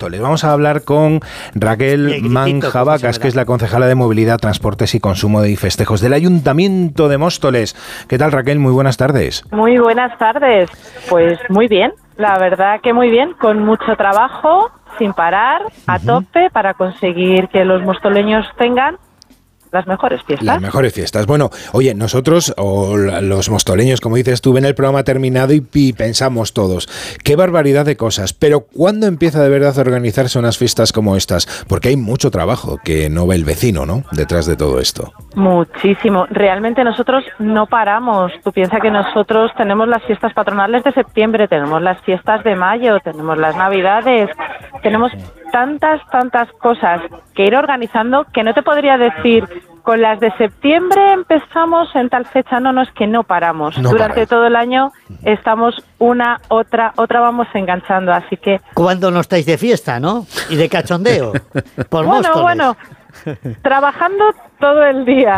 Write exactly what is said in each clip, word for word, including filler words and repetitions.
Móstoles. Vamos a hablar con Raquel Manjabacas, que es la concejala de Movilidad, Transportes y Consumo y Festejos del Ayuntamiento de Móstoles. ¿Qué tal, Raquel? Muy buenas tardes. Muy buenas tardes. Pues muy bien, la verdad que muy bien, con mucho trabajo, sin parar, a uh-huh. tope, para conseguir que los mostoleños tengan las mejores fiestas. Las mejores fiestas. Bueno, oye, nosotros, o los mostoleños, como dices tú, ven el programa terminado y, y pensamos todos, qué barbaridad de cosas, pero ¿cuándo empieza de verdad a organizarse unas fiestas como estas? Porque hay mucho trabajo que no ve el vecino, ¿no?, detrás de todo esto. Muchísimo. Realmente nosotros no paramos. Tú piensas que nosotros tenemos las fiestas patronales de septiembre, tenemos las fiestas de mayo, tenemos las navidades, tenemos tantas, tantas cosas que ir organizando que no te podría decir, con las de septiembre empezamos en tal fecha. No, no, es que no paramos. No Durante para. todo el año estamos una, otra, otra vamos enganchando, así que... Cuando no estáis de fiesta, ¿no? Y de cachondeo. Por bueno, Móstoles. bueno, trabajando todo el día.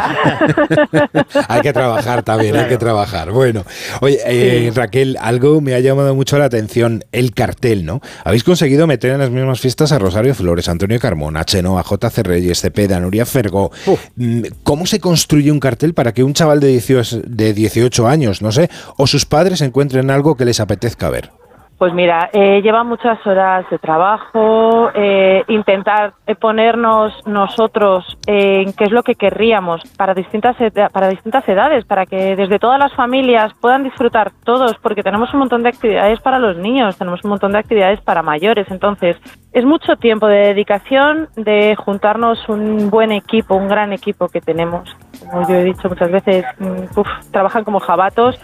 Hay que trabajar también, claro. hay que trabajar. Bueno, oye, eh, sí. Raquel, algo me ha llamado mucho la atención, el cartel, ¿no? Habéis conseguido meter en las mismas fiestas a Rosario Flores, Antonio Carmona, Chenoa, J C Reyes, Cepeda, Nuria Fergó. Uf. ¿Cómo se construye un cartel para que un chaval de dieciocho, de dieciocho años, no sé, o sus padres encuentren algo que les apetezca ver? Pues mira, eh, lleva muchas horas de trabajo, eh, intentar ponernos nosotros en qué es lo que querríamos para distintas ed- para distintas edades, para que desde todas las familias puedan disfrutar todos, porque tenemos un montón de actividades para los niños, tenemos un montón de actividades para mayores, entonces es mucho tiempo de dedicación, de juntarnos un buen equipo, un gran equipo que tenemos. Como yo he dicho muchas veces, uf, trabajan como jabatos.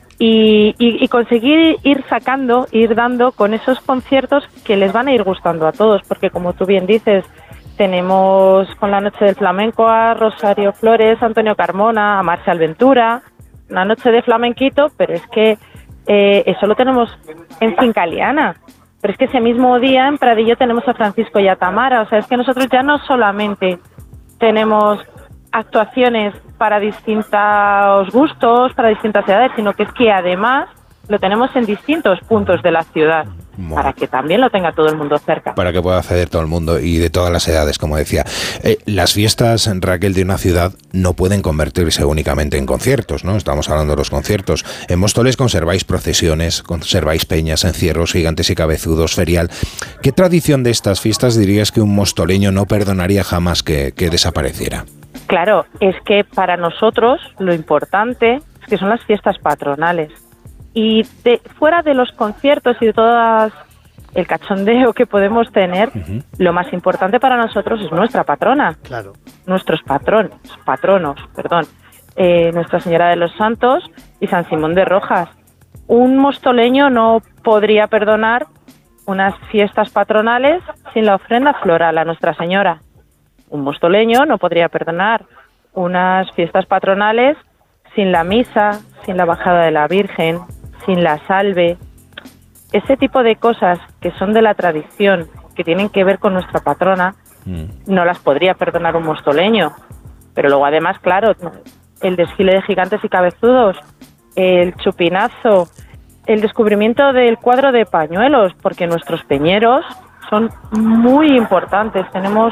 Y, y, y conseguir ir sacando, ir dando con esos conciertos que les van a ir gustando a todos, porque como tú bien dices, tenemos con la Noche del Flamenco a Rosario Flores, Antonio Carmona, a Marcial Ventura, una noche de flamenquito, pero es que eh, eso lo tenemos en Fincaliana, pero es que ese mismo día en Pradillo tenemos a Francisco y a Tamara, o sea, es que nosotros ya no solamente tenemos actuaciones para distintos gustos, para distintas edades, sino que es que además lo tenemos en distintos puntos de la ciudad, bueno, para que también lo tenga todo el mundo cerca. Para que pueda acceder todo el mundo y de todas las edades, como decía. Eh, las fiestas, Raquel, de una ciudad no pueden convertirse únicamente en conciertos, ¿no? Estamos hablando de los conciertos. En Móstoles conserváis procesiones, conserváis peñas, encierros, gigantes y cabezudos, ferial. ¿Qué tradición de estas fiestas dirías que un mostoleño no perdonaría jamás que, que desapareciera? Claro, es que para nosotros lo importante es que son las fiestas patronales. Y de, fuera de los conciertos y de todo el cachondeo que podemos tener, uh-huh. lo más importante para nosotros es nuestra patrona. Claro. Nuestros patrones, patronos, perdón. Eh, Nuestra Señora de los Santos y San Simón de Rojas. Un mostoleño no podría perdonar unas fiestas patronales sin la ofrenda floral a Nuestra Señora. Un mostoleño no podría perdonar unas fiestas patronales sin la misa, sin la bajada de la Virgen, sin la salve. Ese tipo de cosas que son de la tradición, que tienen que ver con nuestra patrona, mm. no las podría perdonar un mostoleño. Pero luego además, claro, el desfile de gigantes y cabezudos, el chupinazo, el descubrimiento del cuadro de pañuelos, porque nuestros peñeros son muy importantes. Tenemos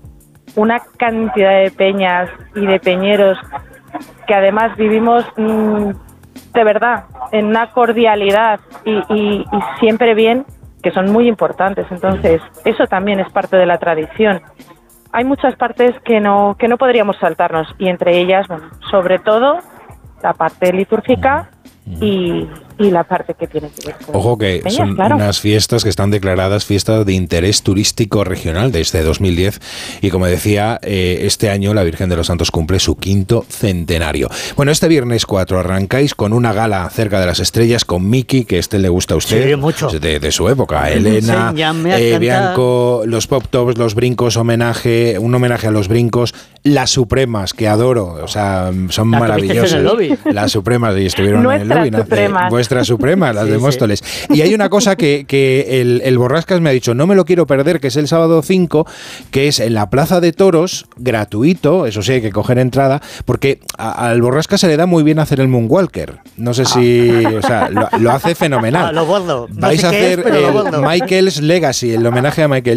una cantidad de peñas y de peñeros que además vivimos mmm, de verdad en una cordialidad y, y, y siempre bien, que son muy importantes. Entonces eso también es parte de la tradición. Hay muchas partes que no que no podríamos saltarnos, y entre ellas, bueno, sobre todo la parte litúrgica y, y la parte que tiene que ver con... Ojo que peñas, son claro. unas fiestas que están declaradas fiestas de interés turístico regional desde dos mil diez, y como decía, eh, este año la Virgen de los Santos cumple su quinto centenario. Bueno, este viernes cuatro arrancáis con una gala cerca de las estrellas con Miki, que este le gusta a usted. Sí, mucho. De, de su época. Elena, eh, Bianco, los Pop Tops, los brincos, homenaje, un homenaje a los brincos, las Supremas, que adoro, o sea, son la maravillosas. En el lobby. Las Supremas, y estuvieron Nuestra en el lobby, ¿no? Supremas. Vuestras Supremas, las sí, de Móstoles. Sí. Y hay una cosa que, que el, el Borrascas me ha dicho, no me lo quiero perder, que es el sábado cinco, que es en la Plaza de Toros, gratuito, eso sí, hay que coger entrada, porque a, al Borrascas se le da muy bien hacer el Moonwalker. No sé si, o sea, lo, lo hace fenomenal. Ah, lo bordo. No Vais sé a hacer es, el Michael's Legacy, el homenaje a Michael